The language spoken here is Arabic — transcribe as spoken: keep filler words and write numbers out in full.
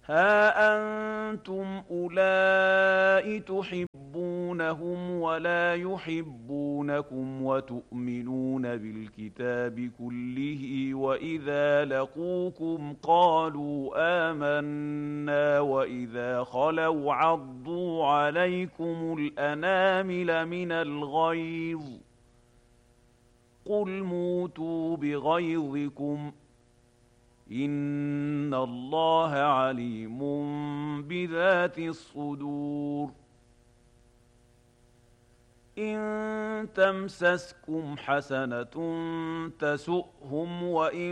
ها أنتم أولئك تحبونهم ولا يحبونكم وتؤمنون بالكتاب كله وإذا لقوكم قالوا آمنا وإذا خلوا عضوا عليكم الأنامل من الغيظ قل موتوا بغيظكم إن الله عليم بذات الصدور إن تمسسكم حسنة تسؤهم وإن